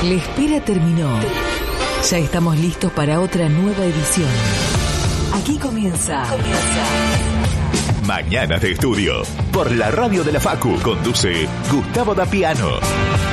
La espera terminó. Ya estamos listos para otra nueva edición. Aquí comienza. Mañanas de Estudio, por la radio de la Facu, conduce Gustavo Dapiano.